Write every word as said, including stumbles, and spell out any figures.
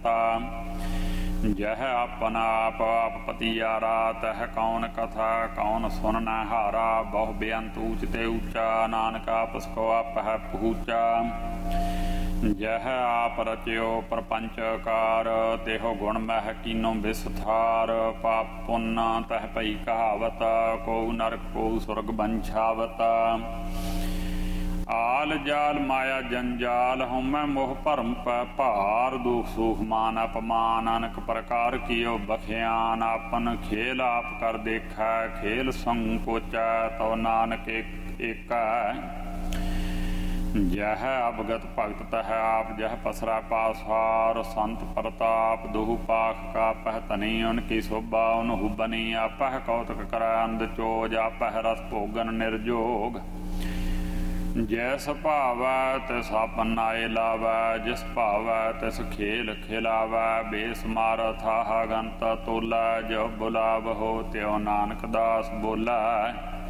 ਦਿੱਤਾ। जह अपन आप आप पतियारा तह कौन कथा कौन सुन हारा। बहु बेअंत ऊंचते ऊंचा नानक आपस को आप है पहुँचा। जह आप रचयो प्रपंचकार तेहो गुण मह कीनो विस्तार। पाप पुण्य तह पई कहावत को नरक को सुरग बंछावत। आल जाल माया जंजाल हमें मोह भरम पै भार। दुख सुख मान अपमान अनक प्रकार कियो बखियान। आपन खेल आप कर देखा खेल संकोचा तो नानक एक, एक जह अवगत भगत तह आप जह पसरा पासार। संत प्रताप दुहु पाख का पहतनी उनकी शोभा उनहु बनी। आपह कौतक करै अंध चोज आपह रस भोगन निर्जोग। जैस भावै तिस आपन नाए लावै जिस भावै तिस खेल खिलावै। बेस मारथ आह गंत तोलै जो बुलावहो त्यो नानक दास बोलै।